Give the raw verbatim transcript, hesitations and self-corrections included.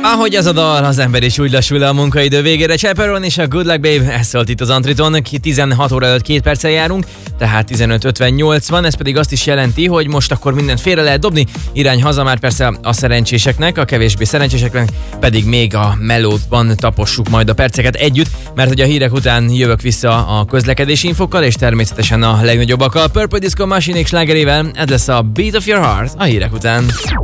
Ahogy az a dal, az ember is úgy lassul le a munkaidő végére. Chaperone és a Good Luck Babe, ez szólt itt az Antriton. tizenhat óra előtt két perccel járunk, tehát tizenöt ötvennyolc van, ez pedig azt is jelenti, hogy most akkor mindent félre lehet dobni. Irány haza már persze a szerencséseknek, a kevésbé szerencséseknek pedig még a melódban tapossuk majd a perceket együtt, mert hogy a hírek után jövök vissza a közlekedési infokkal, és természetesen a legnagyobbakkal. Purple Disco Machine-ék slágerével, ez lesz a Beat of Your Heart a hírek után.